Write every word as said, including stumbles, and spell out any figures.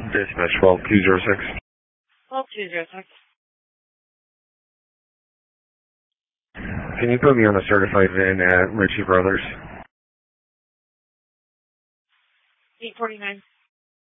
Dispatch twelve two zero six. twelve two zero six. Can you put me on a certified V I N at Ritchie Brothers? eight forty-nine.